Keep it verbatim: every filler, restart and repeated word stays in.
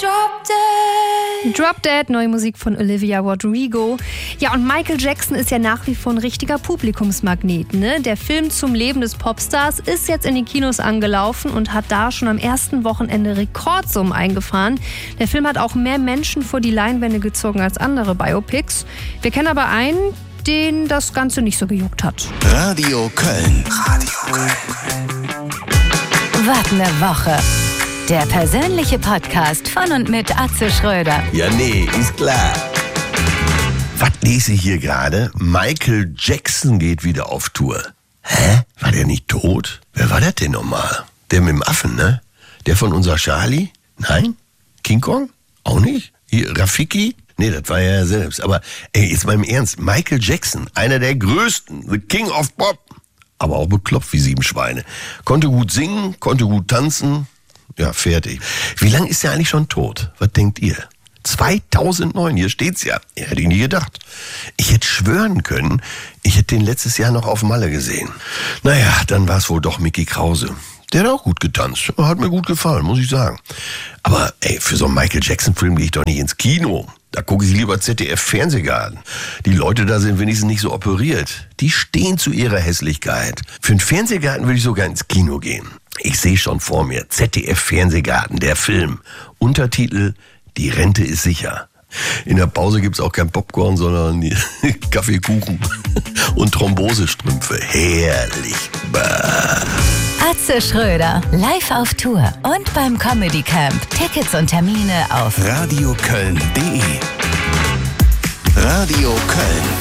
Drop Dead. Drop Dead, neue Musik von Olivia Rodrigo. Ja, und Michael Jackson ist ja nach wie vor ein richtiger Publikumsmagnet, ne? Der Film zum Leben des Popstars ist jetzt in den Kinos angelaufen und hat da schon am ersten Wochenende Rekordsummen eingefahren. Der Film hat auch mehr Menschen vor die Leinwände gezogen als andere Biopics. Wir kennen aber einen, den das Ganze nicht so gejuckt hat. Radio Köln. Radio Köln. Wart eine Woche. Der persönliche Podcast von und mit Atze Schröder. Ja, nee, ist klar. Was lese ich hier gerade? Michael Jackson geht wieder auf Tour. Hä? War der nicht tot? Wer war das denn nochmal? Der mit dem Affen, ne? Der von unser Charlie? Nein? King Kong? Auch nicht? Hier, Rafiki? Nee, das war ja er selbst. Aber, ey, jetzt mal im Ernst. Michael Jackson, einer der größten, the King of Pop. Aber auch beklopft wie sieben Schweine. Konnte gut singen, konnte gut tanzen. Ja, fertig. Wie lange ist er eigentlich schon tot? Was denkt ihr? zweitausendneun, hier steht's ja. Ja, hätte ich nie gedacht. Ich hätte schwören können, ich hätte den letztes Jahr noch auf Malle gesehen. Naja, dann war es wohl doch Mickey Krause. Der hat auch gut getanzt. Hat mir gut gefallen, muss ich sagen. Aber ey, für so einen Michael Jackson-Film gehe ich doch nicht ins Kino. Da gucke ich lieber Z D F-Fernsehgarten. Die Leute da sind wenigstens nicht so operiert. Die stehen zu ihrer Hässlichkeit. Für einen Fernsehgarten würde ich sogar ins Kino gehen. Ich sehe schon vor mir, Z D F-Fernsehgarten, der Film. Untertitel, die Rente ist sicher. In der Pause gibt's auch kein Popcorn, sondern Kaffeekuchen und Thrombosestrümpfe. Herrlich. Bah. Atze Schröder, live auf Tour und beim Comedy Camp. Tickets und Termine auf radioköln punkt de. Radio Köln.